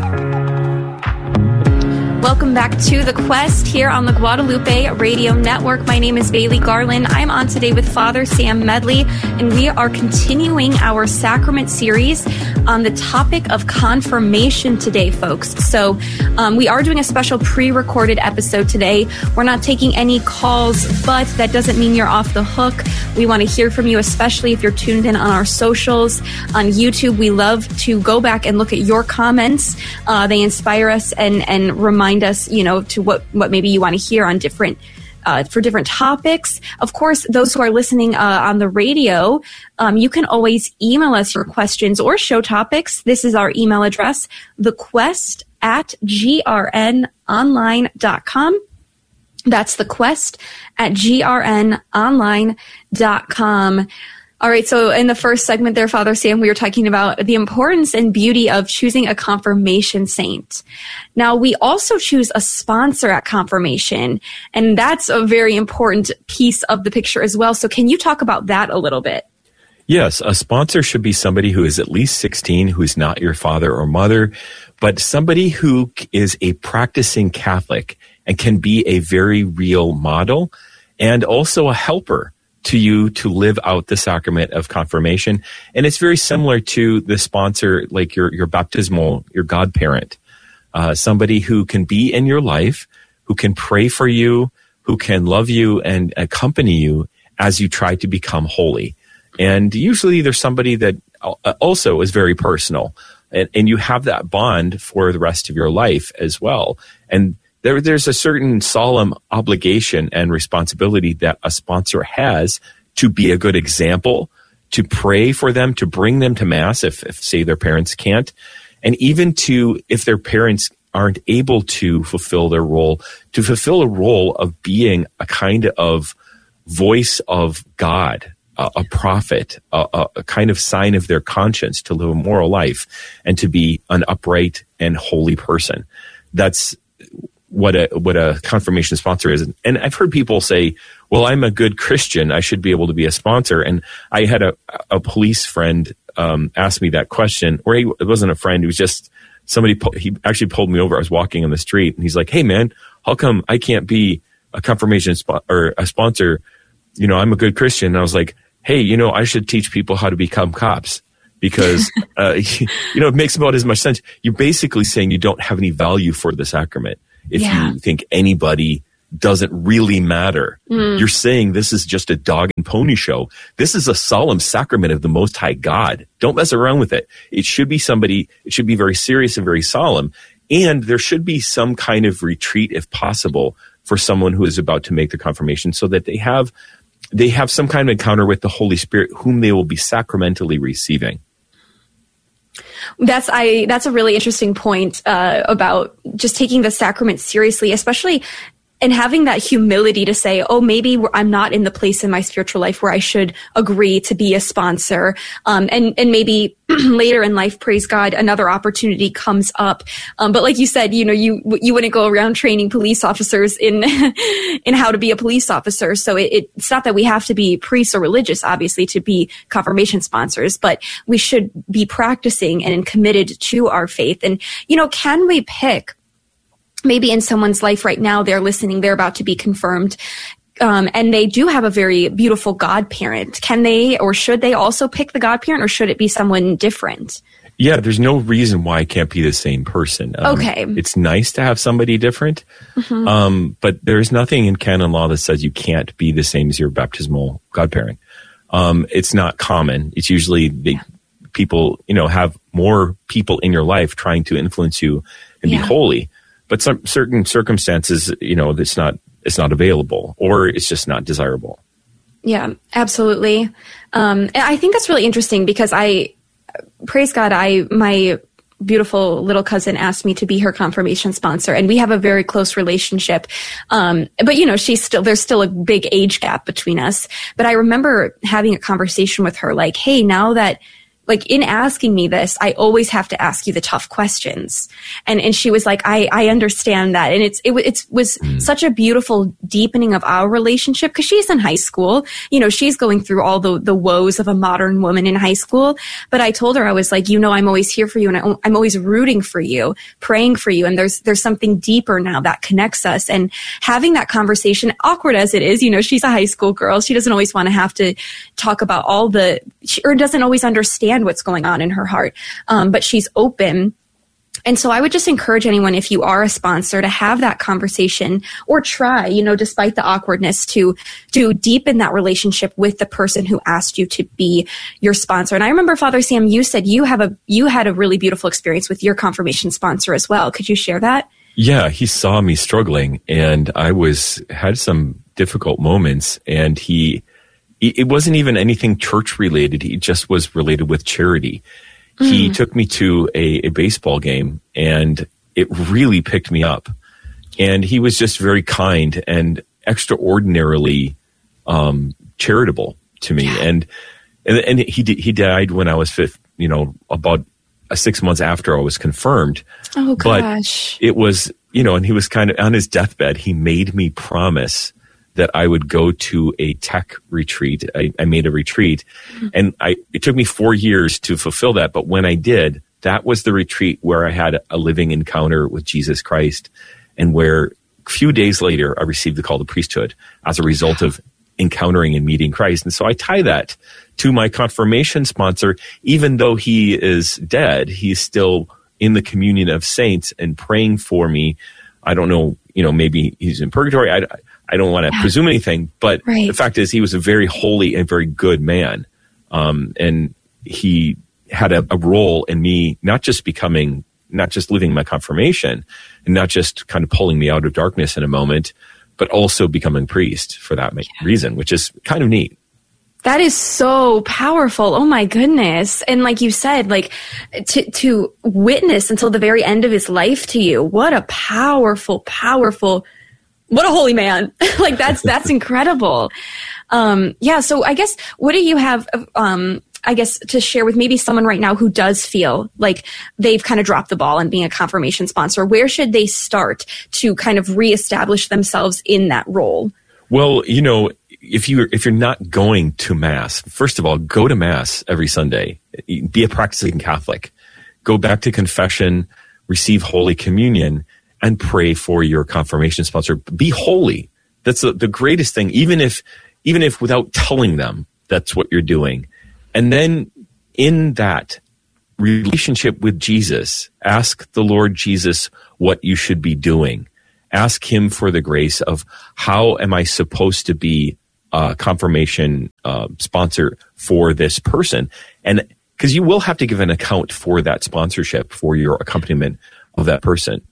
Welcome back to The Quest here on the Guadalupe Radio Network. My name is Bailey Garland. I'm on today with Father Sam Medley, and we are continuing our sacrament series on the topic of confirmation today, folks. So um, we are doing a special pre-recorded episode today. We're not taking any calls, but that doesn't mean you're off the hook. We want to hear from you, especially if you're tuned in on our socials. On YouTube, we love to go back and look at your comments. Uh, they inspire us and, and remind us, you know, to what, what maybe you want to hear on different, uh, for different topics. Of course, those who are listening, uh, on the radio, um, you can always email us your questions or show topics. This is our email address, thequest at g r n online dot com. That's thequest at g r n online dot com. All right, so in the first segment there, Father Sam, we were talking about the importance and beauty of choosing a confirmation saint. Now, we also choose a sponsor at confirmation, and that's a very important piece of the picture as well. So can you talk about that a little bit? Yes, a sponsor should be somebody who is at least sixteen, who's not your father or mother, but somebody who is a practicing Catholic and can be a very real model and also a helper to you to live out the sacrament of confirmation. And it's very similar to the sponsor, like your, your baptismal, your godparent, uh, somebody who can be in your life, who can pray for you, who can love you and accompany you as you try to become holy. And usually there's somebody that also is very personal, and, and you have that bond for the rest of your life as well. And There, there's a certain solemn obligation and responsibility that a sponsor has to be a good example, to pray for them, to bring them to Mass if, if say, their parents can't, and even to, if their parents aren't able to fulfill their role, to fulfill a role of being a kind of voice of God, a, a prophet, a, a kind of sign of their conscience to live a moral life and to be an upright and holy person. that's what a what a confirmation sponsor is. And I've heard people say, well, I'm a good Christian, I should be able to be a sponsor. And I had a, a police friend um, ask me that question, or he, it wasn't a friend, it was just somebody, he actually pulled me over. I was walking on the street, and he's like, hey, man, how come I can't be a confirmation spo- or a sponsor? You know, I'm a good Christian. And I was like, hey, you know, I should teach people how to become cops. Because, uh, you know, it makes about as much sense. You're basically saying you don't have any value for the sacrament. If Yeah. you think anybody doesn't really matter, Mm. you're saying this is just a dog and pony show. This is a solemn sacrament of the Most High God. Don't mess around with it. It should be somebody, it should be very serious and very solemn. And there should be some kind of retreat, if possible, for someone who is about to make the confirmation, so that they have, they have some kind of encounter with the Holy Spirit, whom they will be sacramentally receiving. That's I. That's a really interesting point uh, about just taking the sacrament seriously, especially and having that humility to say, oh, maybe I'm not in the place in my spiritual life where I should agree to be a sponsor. Um, and, and maybe later in life, praise God, another opportunity comes up. Um, but like you said, you know, you, you wouldn't go around training police officers in, in how to be a police officer. So it, it's not that we have to be priests or religious, obviously, to be confirmation sponsors, but we should be practicing and committed to our faith. And, you know, can we pick maybe in someone's life right now, they're listening, they're about to be confirmed, um, and they do have a very beautiful godparent. Can they, or should they also pick the godparent, or should it be someone different? Yeah, there's no reason why it can't be the same person. Um, Okay. It's nice to have somebody different, Mhm. um, but there's nothing in canon law that says you can't be the same as your baptismal godparent. Um, it's not common. It's usually the people, you know, have more people in your life trying to influence you and Yeah. be holy. But some certain circumstances, you know, it's not it's not available, or it's just not desirable. Yeah, absolutely. Um, and I think that's really interesting because I, praise God, I, my beautiful little cousin asked me to be her confirmation sponsor, and we have a very close relationship. Um, but you know, she's still, there's still a big age gap between us. But I remember having a conversation with her like, hey, now that, like, in asking me this, I always have to ask you the tough questions. And, and she was like, I, I understand that. And it's, it, it was such a beautiful deepening of our relationship, because she's in high school. You know, she's going through all the, the woes of a modern woman in high school. But I told her, I was like, you know, I'm always here for you, and I, I'm always rooting for you, praying for you. And there's, there's something deeper now that connects us. And having that conversation, awkward as it is, you know, she's a high school girl. She doesn't always want to have to talk about all the, she, or doesn't always understand what's going on in her heart. Um, but she's open. And so I would just encourage anyone, if you are a sponsor, to have that conversation, or try, you know, despite the awkwardness, to, to deepen that relationship with the person who asked you to be your sponsor. And I remember, Father Sam, you said you have a, you had a really beautiful experience with your confirmation sponsor as well. Could you share that? Yeah, he saw me struggling, and I was had some difficult moments, and he it wasn't even anything church related. He just was related with charity. Mm. He took me to a, a baseball game, and it really picked me up. And he was just very kind and extraordinarily um, charitable to me. Yeah. And and, and he he died when I was fifth, you know, about uh, six months after I was confirmed. Oh gosh! But it was, you know, and he was kind of on his deathbed. He made me promise that I would go to a tech retreat. I, I made a retreat, mm-hmm. and I, it took me four years to fulfill that. But when I did, that was the retreat where I had a living encounter with Jesus Christ, and where a few days later, I received the call to priesthood as a result of encountering and meeting Christ. And so I tie that to my confirmation sponsor. Even though he is dead, he's still in the communion of saints and praying for me. I don't know, you know, maybe he's in purgatory. I, I don't want to yeah. presume anything, but right. the fact is he was a very holy and very good man. Um, and he had a, a role in me, not just becoming, not just living my confirmation, and not just kind of pulling me out of darkness in a moment, but also becoming priest for that yeah. reason, which is kind of neat. That is so powerful. Oh my goodness. And like you said, like to, to witness until the very end of his life to you. What a powerful, powerful, what a holy man. Like that's, that's incredible. Um, yeah. So I guess, what do you have, um, I guess, to share with maybe someone right now who does feel like they've kind of dropped the ball in being a confirmation sponsor? Where should they start to kind of reestablish themselves in that role? Well, you know, if you if you're not going to Mass, first of all, go to Mass every Sunday. Be a practicing Catholic. Go back to confession, receive Holy Communion, and pray for your confirmation sponsor. Be holy. That's the, the greatest thing, even if even if without telling them that's what you're doing. And then in that relationship with Jesus, ask the Lord Jesus what you should be doing. Ask him for the grace of how am I supposed to be a confirmation uh, sponsor for this person? And because you will have to give an account for that sponsorship, for your accompaniment of that person.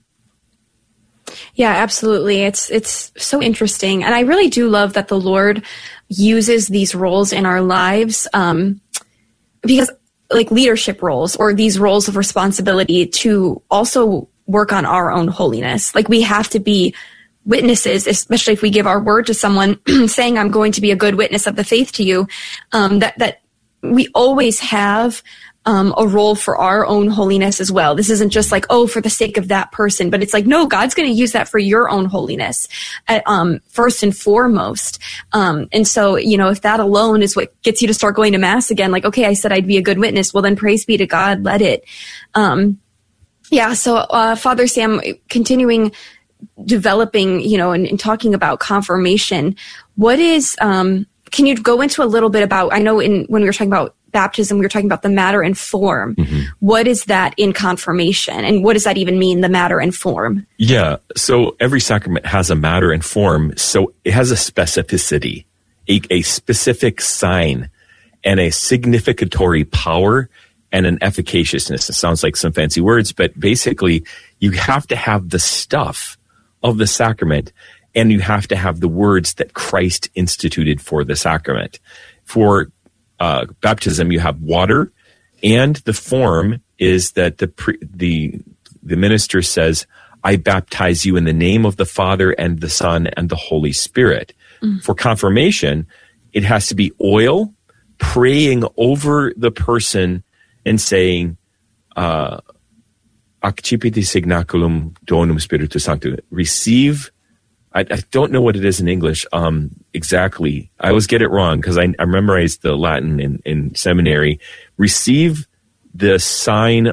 Yeah, absolutely. It's it's so interesting. And I really do love that the Lord uses these roles in our lives um, because like leadership roles or these roles of responsibility to also work on our own holiness. Like we have to be witnesses, especially if we give our word to someone saying, I'm going to be a good witness of the faith to you, um, that, that we always have um, a role for our own holiness as well. This isn't just like, oh, for the sake of that person, but it's like, no, God's going to use that for your own holiness at, um, first and foremost. Um, and so, you know, if that alone is what gets you to start going to Mass again, like, okay, I said I'd be a good witness. Well, then praise be to God, let it. Um, yeah. So, uh, Father Sam, continuing developing, you know, and, and talking about confirmation, what is, um, can you go into a little bit about, I know in, when we were talking about baptism, we were talking about the matter and form. Mm-hmm. What is that in confirmation? And what does that even mean, the matter and form? Yeah. So every sacrament has a matter and form. So it has a specificity, a, a specific sign and a significatory power and an efficaciousness. It sounds like some fancy words, but basically you have to have the stuff of the sacrament and you have to have the words that Christ instituted for the sacrament. For Uh, baptism, you have water, and the form is that the pre, the the minister says, "I baptize you in the name of the Father and the Son and the Holy Spirit." Mm. For confirmation, it has to be oil, praying over the person and saying, uh, "Accipite signaculum donum Spiritus Sanctum." Receive. I, I don't know what it is in English um, exactly. I always get it wrong because I, I memorized the Latin in, in seminary. Receive the sign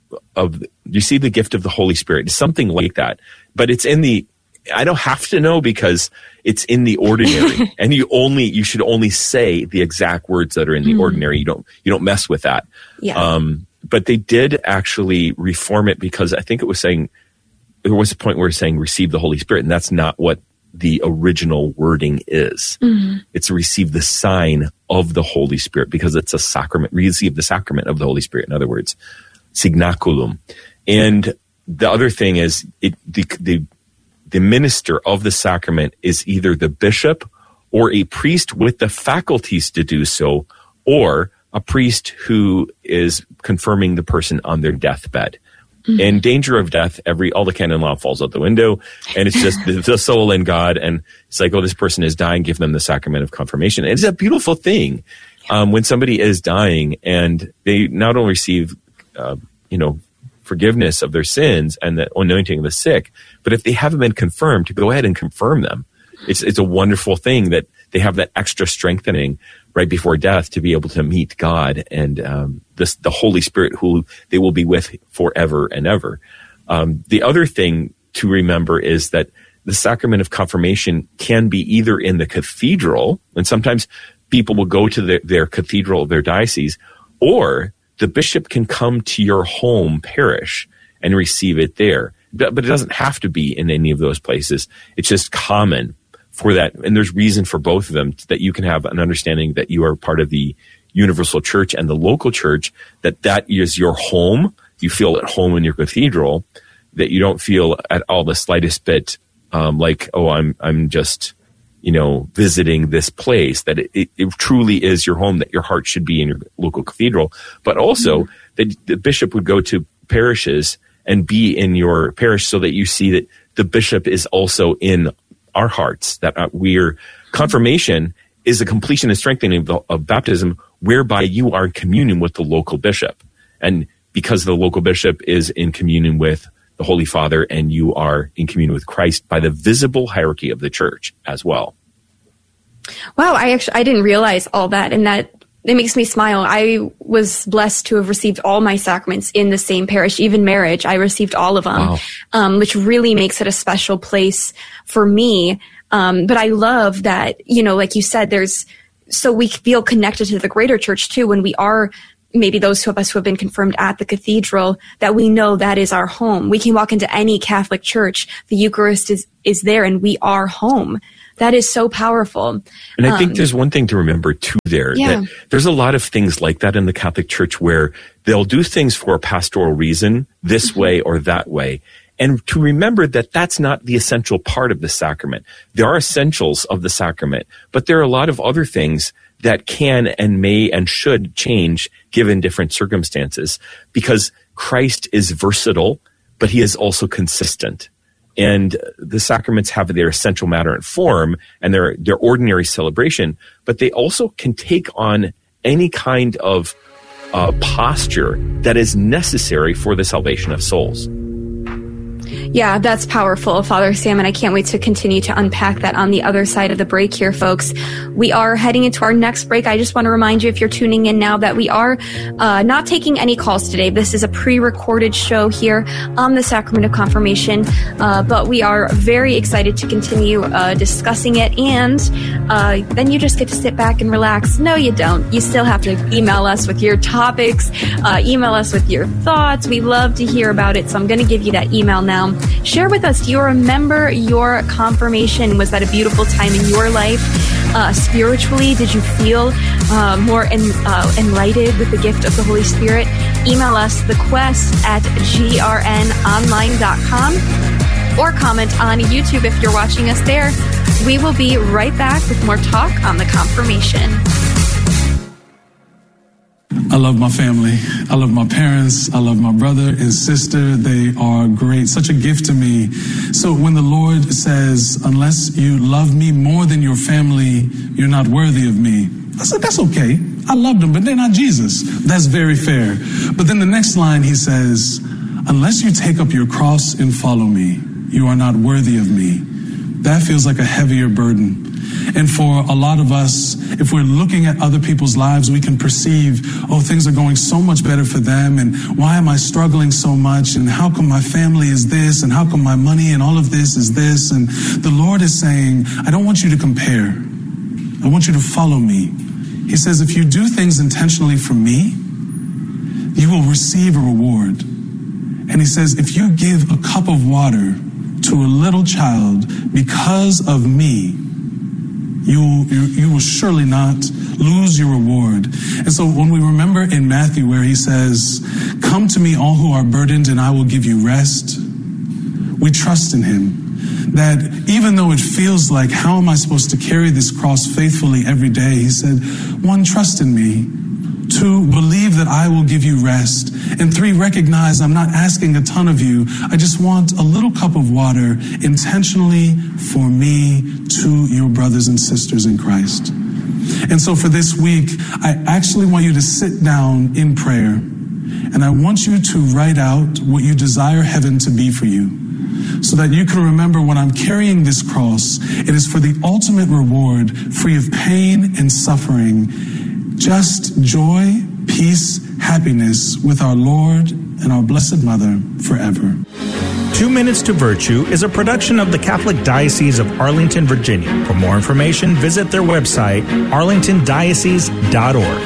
of, receive the gift of the Holy Spirit. It's something like that. But it's in the, I don't have to know because it's in the ordinary. And you only, you should only say the exact words that are in the mm. ordinary. You don't, you don't mess with that. Yeah. Um, but they did actually reform it because I think it was saying, there was a point where it's saying receive the Holy Spirit, and that's not what the original wording is. Mm-hmm. It's receive the sign of the Holy Spirit because it's a sacrament, receive the sacrament of the Holy Spirit, in other words, signaculum. And the other thing is it, the, the, the minister of the sacrament is either the bishop or a priest with the faculties to do so, or a priest who is confirming the person on their deathbed. Mm-hmm. In danger of death, every all the canon law falls out the window, and it's just the, the soul in God. And it's like, oh, this person is dying. Give them the sacrament of confirmation. And it's a beautiful thing um, when somebody is dying, and they not only receive, uh, you know, forgiveness of their sins and the anointing of the sick, but if they haven't been confirmed, to go ahead and confirm them. It's it's a wonderful thing that they have that extra strengthening right before death to be able to meet God and um, this, the Holy Spirit who they will be with forever and ever. Um, the other thing to remember is that the sacrament of confirmation can be either in the cathedral, and sometimes people will go to the, their cathedral, their diocese, or the bishop can come to your home parish and receive it there. But, but it doesn't have to be in any of those places. It's just common for that, and there's reason for both of them, that you can have an understanding that you are part of the universal church and the local church, that that is your home. You feel at home in your cathedral, that you don't feel at all the slightest bit um, like, oh, I'm I'm just, you know, visiting this place, that it, it, it truly is your home, that your heart should be in your local cathedral. But also mm-hmm. that the bishop would go to parishes and be in your parish so that you see that the bishop is also in our hearts, that we're confirmation is a completion and strengthening of, of baptism, whereby you are in communion with the local bishop. And because the local bishop is in communion with the Holy Father, and you are in communion with Christ by the visible hierarchy of the church as well. Wow, I actually I didn't realize all that, and that it makes me smile. I was blessed to have received all my sacraments in the same parish, even marriage. I received all of them, wow. um, which really makes it a special place for me. Um, but I love that, you know, like you said, there's so we feel connected to the greater church too when we are. Maybe those of us who have been confirmed at the cathedral, that we know that is our home. We can walk into any Catholic church. The Eucharist is, is there and we are home. That is so powerful. And I think um, there's one thing to remember too there. Yeah. That there's a lot of things like that in the Catholic Church where they'll do things for a pastoral reason, this mm-hmm. way or that way. And to remember that that's not the essential part of the sacrament. There are essentials of the sacrament, but there are a lot of other things that can and may and should change given different circumstances, because Christ is versatile, but he is also consistent. And the sacraments have their essential matter and form and their, their ordinary celebration, but they also can take on any kind of uh, posture that is necessary for the salvation of souls. Yeah, that's powerful, Father Sam, and I can't wait to continue to unpack that on the other side of the break here, folks. We are heading into our next break. I just want to remind you, if you're tuning in now, that we are uh, not taking any calls today. This is a pre-recorded show here on the Sacrament of Confirmation, uh, but we are very excited to continue uh, discussing it, and uh, then you just get to sit back and relax. No, you don't. You still have to email us with your topics, uh, email us with your thoughts. We love to hear about it, so I'm going to give you that email now. Share with us, do you remember your confirmation? Was that a beautiful time in your life? Uh, spiritually, did you feel uh, more en- uh, enlightened with the gift of the Holy Spirit? Email us, the quest at g r n online dot com, or comment on YouTube if you're watching us there. We will be right back with more talk on the confirmation. I love my family. I love my parents. I love my brother and sister. They are great. Such a gift to me. So when the Lord says, unless you love me more than your family, you're not worthy of me, I said, that's okay. I love them, but they're not Jesus. That's very fair. But then the next line he says, unless you take up your cross and follow me, you are not worthy of me. That feels like a heavier burden. And for a lot of us, if we're looking at other people's lives, we can perceive, oh, things are going so much better for them, and why am I struggling so much, and how come my family is this, and how come my money and all of this is this? And the Lord is saying, I don't want you to compare. I want you to follow me. He says, if you do things intentionally for me, you will receive a reward. And he says, if you give a cup of water to a little child because of me, You, you you will surely not lose your reward. And so when we remember in Matthew where he says, come to me all who are burdened and I will give you rest, we trust in him. That even though it feels like, how am I supposed to carry this cross faithfully every day? He said, one, trust in me. Two, believe that I will give you rest. And three, recognize I'm not asking a ton of you. I just want a little cup of water intentionally for me to your brothers and sisters in Christ. And so for this week, I actually want you to sit down in prayer. And I want you to write out what you desire heaven to be for you, so that you can remember, when I'm carrying this cross, it is for the ultimate reward, free of pain and suffering, just joy, peace, happiness with our Lord and our Blessed Mother forever. Two Minutes to Virtue is a production of the Catholic Diocese of Arlington, Virginia. For more information, visit their website, arlington diocese dot org.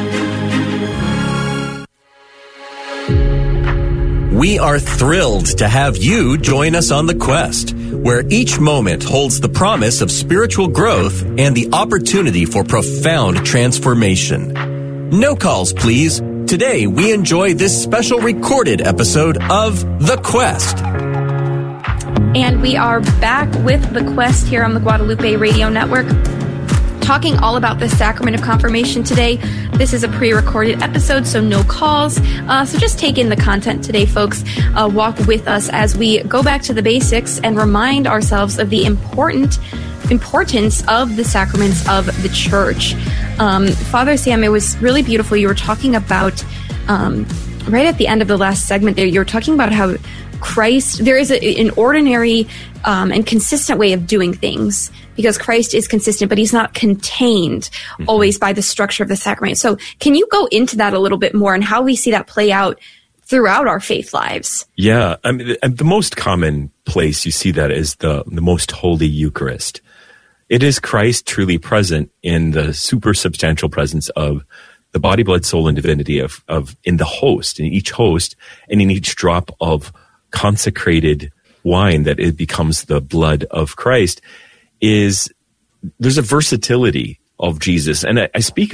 We are thrilled to have you join us on the quest, where each moment holds the promise of spiritual growth and the opportunity for profound transformation. No calls, please. Today, we enjoy this special recorded episode of The Quest. And we are back with The Quest here on the Guadalupe Radio Network, talking all about the Sacrament of Confirmation today. This is a pre-recorded episode, so no calls. Uh, so just take in the content today, folks. Uh, walk with us as we go back to the basics and remind ourselves of the important importance of the sacraments of the church. Um, Father Sam, it was really beautiful. You were talking about, um, right at the end of the last segment there, you were talking about how Christ, there is a, an ordinary um, and consistent way of doing things, because Christ is consistent, but he's not contained mm-hmm. always by the structure of the sacrament. So can you go into that a little bit more and how we see that play out throughout our faith lives? Yeah. I mean, the, the most common place you see that is the, the most holy Eucharist. It is Christ truly present in the supersubstantial presence of the body, blood, soul, and divinity of, of in the host, in each host, and in each drop of consecrated wine that it becomes the blood of Christ. Is there's a versatility of Jesus. And I, I speak